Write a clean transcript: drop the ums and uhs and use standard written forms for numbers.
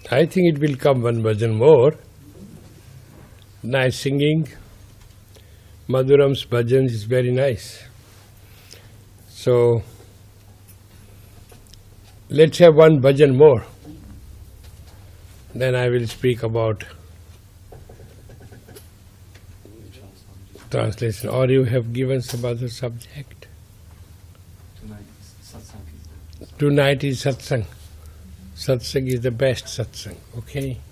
I think it will come one bhajan more. Nice singing. Madhuram's bhajan is very nice. So, let's have one bhajan more. Then I will speak about translation. Or you have given some other subject? Tonight is satsang. Satsang is the best satsang, okay?